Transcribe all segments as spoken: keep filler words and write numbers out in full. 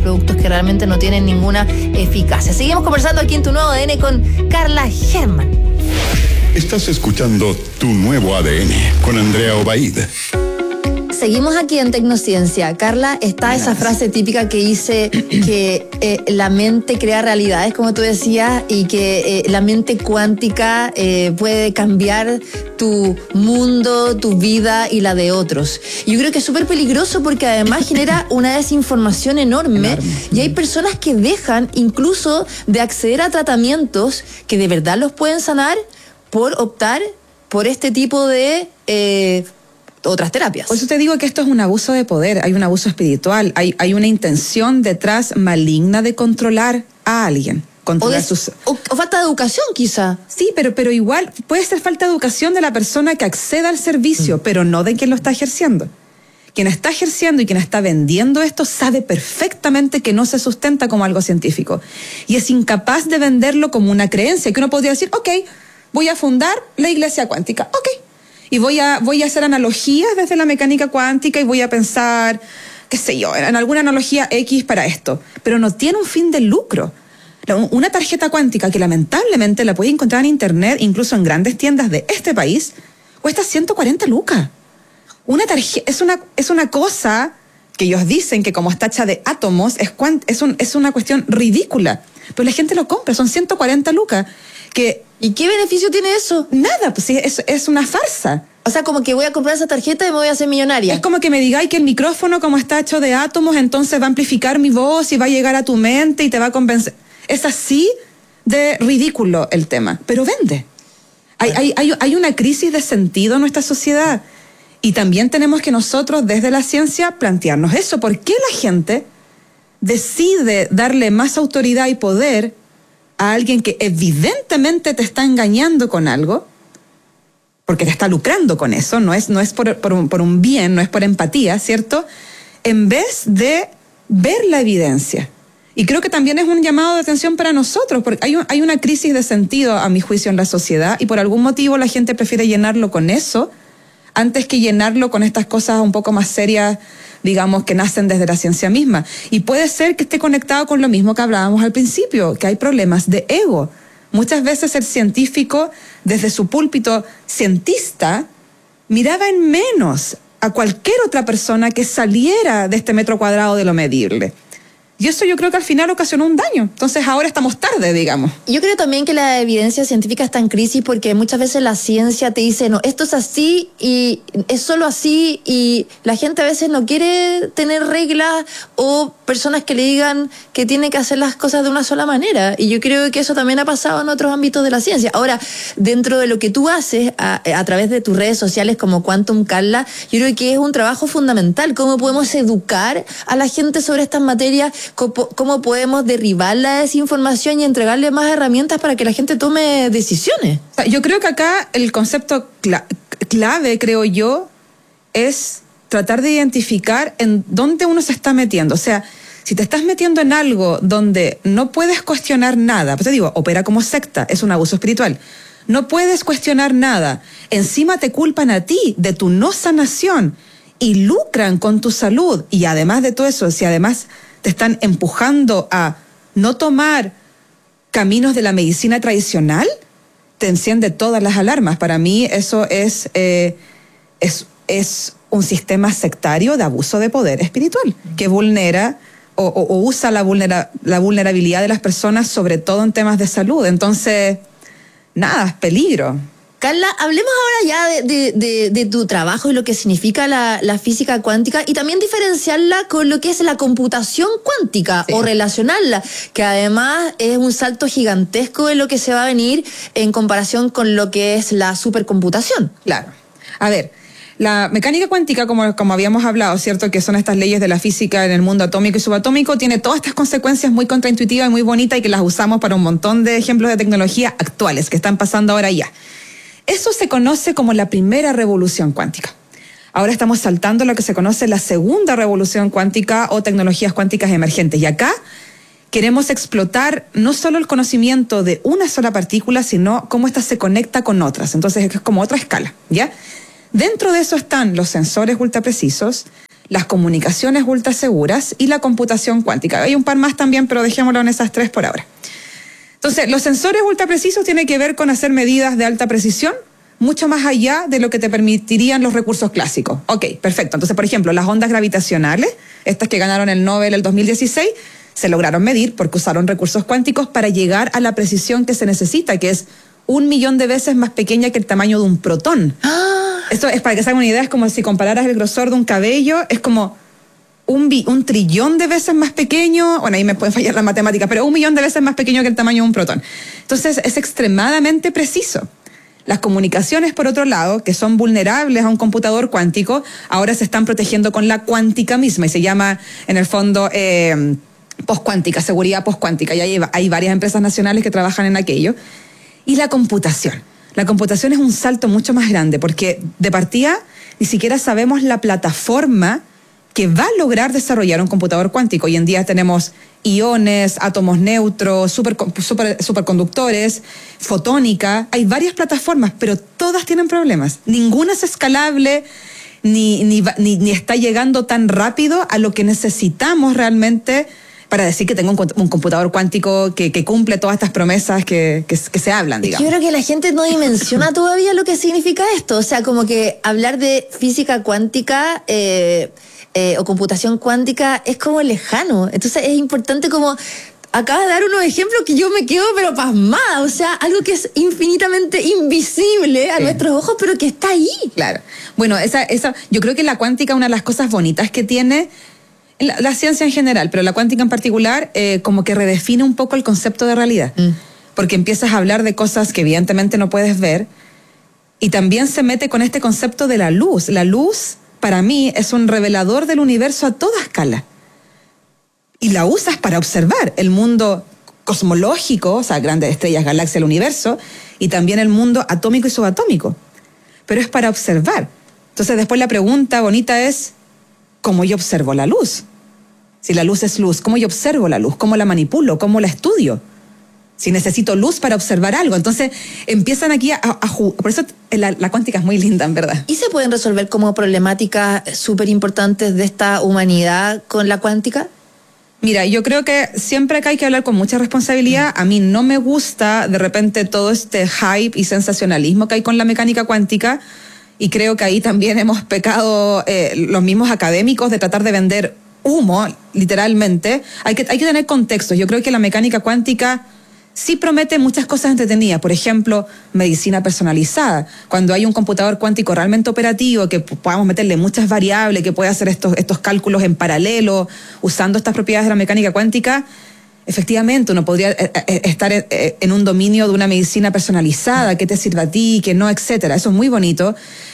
productos que realmente no tienen ninguna eficacia. Seguimos conversando aquí en Tu Nuevo A D N con Carla Herrmann. Estás escuchando Tu Nuevo A D N con Andrea Obaid. Seguimos aquí en Tecnociencia. Carla, está esa frase típica que dice que eh, la mente crea realidades, como tú decías, y que eh, la mente cuántica eh, puede cambiar tu mundo, tu vida y la de otros. Yo creo que es súper peligroso porque además genera una desinformación enorme, enorme y hay personas que dejan incluso de acceder a tratamientos que de verdad los pueden sanar por optar por este tipo de... Eh, otras terapias. Por eso te digo que esto es un abuso de poder, hay un abuso espiritual, hay, hay una intención detrás maligna de controlar a alguien. Controlar o, de, sus... o, o falta de educación quizá. Sí, pero, pero igual puede ser falta de educación de la persona que acceda al servicio, mm. pero no de quien lo está ejerciendo. Quien está ejerciendo y quien está vendiendo esto sabe perfectamente que no se sustenta como algo científico y es incapaz de venderlo como una creencia, que uno podría decir, ok, voy a fundar la iglesia cuántica, ok. Y voy a, voy a hacer analogías desde la mecánica cuántica y voy a pensar, qué sé yo, en alguna analogía X para esto. Pero no tiene un fin de lucro. Una tarjeta cuántica que lamentablemente la puedes encontrar en internet, incluso en grandes tiendas de este país, cuesta ciento cuarenta lucas. Una tarjeta, es una, es una cosa que ellos dicen que como está hecha de átomos, es, cuant, es, un, es una cuestión ridícula. Pero la gente lo compra, son ciento cuarenta lucas. Que, ¿y qué beneficio tiene eso? Nada, pues es, es una farsa. O sea, como que voy a comprar esa tarjeta y me voy a hacer millonaria. Es como que me digáis que el micrófono, como está hecho de átomos, entonces va a amplificar mi voz y va a llegar a tu mente y te va a convencer. Es así de ridículo el tema, pero vende. Hay, hay, hay, hay una crisis de sentido en nuestra sociedad y también tenemos que nosotros desde la ciencia plantearnos eso. ¿Por qué la gente decide darle más autoridad y poder a alguien que evidentemente te está engañando con algo, porque te está lucrando con eso, no es, no es por, por, un, por un bien, no es por empatía, ¿cierto? En vez de ver la evidencia. Y creo que también es un llamado de atención para nosotros, porque hay, un, hay una crisis de sentido, a mi juicio, en la sociedad, y por algún motivo la gente prefiere llenarlo con eso, antes que llenarlo con estas cosas un poco más serias, digamos, que nacen desde la ciencia misma. Y puede ser que esté conectado con lo mismo que hablábamos al principio, que hay problemas de ego. Muchas veces el científico, desde su púlpito cientista, miraba en menos a cualquier otra persona que saliera de este metro cuadrado de lo medible. Y eso yo creo que al final ocasionó un daño. Entonces ahora estamos tarde, digamos. Yo creo también que la evidencia científica está en crisis porque muchas veces la ciencia te dice, no, esto es así y es solo así, y la gente a veces no quiere tener reglas o personas que le digan que tiene que hacer las cosas de una sola manera. Y yo creo que eso también ha pasado en otros ámbitos de la ciencia. Ahora, dentro de lo que tú haces a, a través de tus redes sociales como Quantum Carla, yo creo que es un trabajo fundamental. ¿Cómo podemos educar a la gente sobre estas materias? ¿Cómo podemos derribar la desinformación y entregarle más herramientas para que la gente tome decisiones? Yo creo que acá el concepto cla- clave, creo yo, es tratar de identificar en dónde uno se está metiendo. O sea, si te estás metiendo en algo donde no puedes cuestionar nada, pues te digo, opera como secta, es un abuso espiritual. No puedes cuestionar nada. Encima te culpan a ti de tu no sanación y lucran con tu salud. Y además de todo eso, si además te están empujando a no tomar caminos de la medicina tradicional, te enciende todas las alarmas. Para mí eso es, eh, es, es un sistema sectario de abuso de poder espiritual que vulnera o, o, o usa la, vulnera, la vulnerabilidad de las personas, sobre todo en temas de salud. Entonces, nada, es peligro. Carla, hablemos ahora ya de, de, de, de tu trabajo y lo que significa la, la física cuántica, y también diferenciarla con lo que es la computación cuántica, sí, o relacionarla, que además es un salto gigantesco de lo que se va a venir en comparación con lo que es la supercomputación. Claro. A ver, la mecánica cuántica, como, como habíamos hablado, ¿cierto? Que son estas leyes de la física en el mundo atómico y subatómico, tiene todas estas consecuencias muy contraintuitivas y muy bonitas y que las usamos para un montón de ejemplos de tecnología actuales que están pasando ahora ya. Eso se conoce como la primera revolución cuántica. Ahora estamos saltando a lo que se conoce la segunda revolución cuántica o tecnologías cuánticas emergentes. Y acá queremos explotar no solo el conocimiento de una sola partícula, sino cómo ésta se conecta con otras. Entonces es como otra escala, ¿ya? Dentro de eso están los sensores ultraprecisos, las comunicaciones ultra seguras y la computación cuántica. Hay un par más también, pero dejémoslo en esas tres por ahora. Entonces, los sensores ultra precisos tienen que ver con hacer medidas de alta precisión, mucho más allá de lo que te permitirían los recursos clásicos. Ok, perfecto. Entonces, por ejemplo, las ondas gravitacionales, estas que ganaron el Nobel el dos mil dieciséis, se lograron medir porque usaron recursos cuánticos para llegar a la precisión que se necesita, que es un millón de veces más pequeña que el tamaño de un protón. ¡Ah! Esto es para que se hagan una idea, es como si compararas el grosor de un cabello, es como un, bi, un trillón de veces más pequeño, bueno, ahí me pueden fallar las matemáticas, pero un millón de veces más pequeño que el tamaño de un protón. Entonces, es extremadamente preciso. Las comunicaciones, por otro lado, que son vulnerables a un computador cuántico, ahora se están protegiendo con la cuántica misma y se llama, en el fondo, eh, postcuántica, seguridad postcuántica. Y hay, hay varias empresas nacionales que trabajan en aquello. Y la computación. La computación es un salto mucho más grande porque, de partida, ni siquiera sabemos la plataforma que va a lograr desarrollar un computador cuántico. Hoy en día tenemos iones, átomos neutros, super, super, superconductores, fotónica. Hay varias plataformas, pero todas tienen problemas. Ninguna es escalable, ni, ni, ni, ni está llegando tan rápido a lo que necesitamos realmente para decir que tengo un, un computador cuántico que, que cumple todas estas promesas que, que, que se hablan, digamos. Yo creo que la gente no dimensiona todavía lo que significa esto. O sea, como que hablar de física cuántica eh, eh, o computación cuántica es como lejano. Entonces es importante como... Acabas de dar unos ejemplos que yo me quedo pero pasmada. O sea, algo que es infinitamente invisible a sí. nuestros ojos, pero que está ahí. Claro. Bueno, esa, esa, yo creo que la cuántica, una de las cosas bonitas que tiene... La, la ciencia en general, pero la cuántica en particular, eh, como que redefine un poco el concepto de realidad. Mm. Porque empiezas a hablar de cosas que evidentemente no puedes ver y también se mete con este concepto de la luz. La luz, para mí, es un revelador del universo a toda escala. Y la usas para observar el mundo cosmológico, o sea, grandes estrellas, galaxias, el universo, y también el mundo atómico y subatómico. Pero es para observar. Entonces después la pregunta bonita es... ¿Cómo yo observo la luz? Si la luz es luz, ¿cómo yo observo la luz? ¿Cómo la manipulo? ¿Cómo la estudio? Si necesito luz para observar algo. Entonces empiezan aquí a, a jugar. Por eso la, la cuántica es muy linda, en verdad. ¿Y se pueden resolver como problemáticas súper importantes de esta humanidad con la cuántica? Mira, yo creo que siempre acá hay que hablar con mucha responsabilidad. A mí no me gusta de repente todo este hype y sensacionalismo que hay con la mecánica cuántica. Y creo que ahí también hemos pecado eh, los mismos académicos de tratar de vender humo, literalmente. Hay que, hay que tener contextos. Yo creo que la mecánica cuántica sí promete muchas cosas entretenidas. Por ejemplo, medicina personalizada. Cuando hay un computador cuántico realmente operativo, que podamos meterle muchas variables, que pueda hacer estos, estos cálculos en paralelo, usando estas propiedades de la mecánica cuántica, efectivamente uno podría estar en un dominio de una medicina personalizada, que te sirva a ti, que no, etcétera. Eso es muy bonito.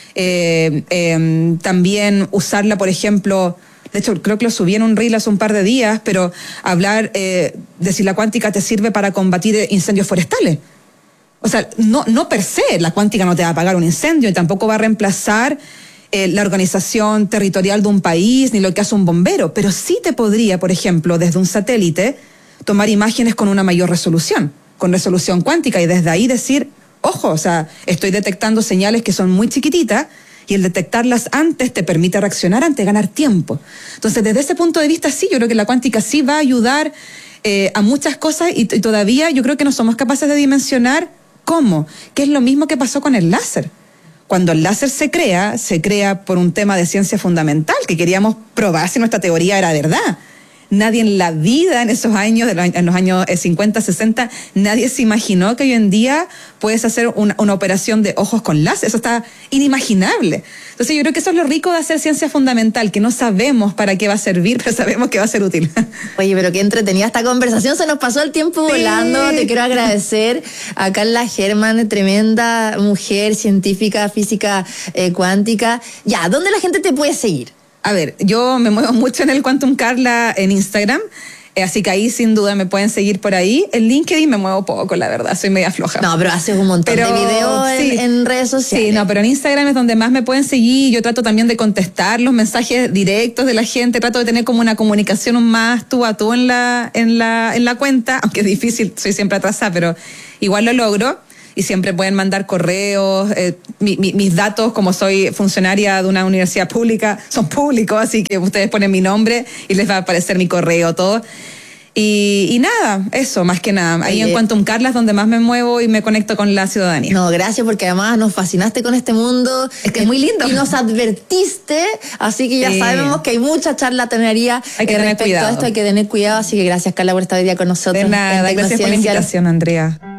Eh, eh, también usarla, por ejemplo, de hecho creo que lo subí en un reel hace un par de días, pero hablar eh, de si la cuántica te sirve para combatir incendios forestales. O sea, no, no per se, la cuántica no te va a apagar un incendio y tampoco va a reemplazar eh, la organización territorial de un país ni lo que hace un bombero, pero sí te podría, por ejemplo, desde un satélite, tomar imágenes con una mayor resolución, con resolución cuántica, y desde ahí decir, ojo, o sea, estoy detectando señales que son muy chiquititas y el detectarlas antes te permite reaccionar antes, ganar tiempo. Entonces, desde ese punto de vista, sí, yo creo que la cuántica sí va a ayudar eh, a muchas cosas y, y todavía yo creo que no somos capaces de dimensionar cómo, que es lo mismo que pasó con el láser. Cuando el láser se crea, se crea por un tema de ciencia fundamental, que queríamos probar si nuestra teoría era verdad. Nadie en la vida en esos años, en los años cincuenta, sesenta, nadie se imaginó que hoy en día puedes hacer una, una operación de ojos con láser. Eso está inimaginable. Entonces yo creo que eso es lo rico de hacer ciencia fundamental, que no sabemos para qué va a servir, pero sabemos que va a ser útil. Oye, pero qué entretenida esta conversación. Se nos pasó el tiempo sí. volando. Te quiero agradecer a Carla Herrmann, tremenda mujer científica, física eh, cuántica. Ya, ¿dónde la gente te puede seguir? A ver, yo me muevo mucho en el Quantum Carla en Instagram, eh, así que ahí sin duda me pueden seguir por ahí. En LinkedIn me muevo poco, la verdad, soy media floja. No, pero haces un montón pero, de videos sí, en, en redes sociales. Sí, no, pero en Instagram es donde más me pueden seguir. Yo trato también de contestar los mensajes directos de la gente, trato de tener como una comunicación más tú a tú en la, en la, en la cuenta, aunque es difícil, soy siempre atrasada, pero igual lo logro. y siempre pueden mandar correos. Eh, mi, mi, mis datos, como soy funcionaria de una universidad pública, son públicos, así que ustedes ponen mi nombre y les va a aparecer mi correo, todo. Y, y nada, eso, más que nada. Ahí Oye, en Quantum Carla es donde más me muevo y me conecto con la ciudadanía. No, gracias, porque además nos fascinaste con este mundo. Es que es muy lindo. Y nos advertiste, así que ya Sí. sabemos que hay mucha charlatanería. Hay que eh, tener respecto cuidado. a esto, hay que tener cuidado. Así que gracias, Carla, por estar hoy día con nosotros. De nada, en gracias por la Tecnociencia. invitación, Andrea.